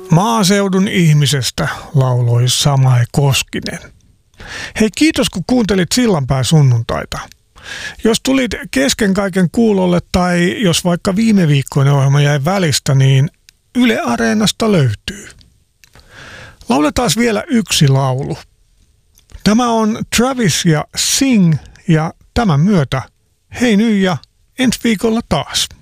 Maaseudun ihmisestä lauloi Samae Koskinen. Hei, kiitos kun kuuntelit Sillanpään sunnuntaita. Jos tulit kesken kaiken kuulolle tai jos vaikka viime viikkoinen ohjelma jäi välistä, niin Yle Areenasta löytyy. Lauletaan vielä yksi laulu. Tämä on Travis ja Sing ja tämän myötä hei nyt ja ensi viikolla taas.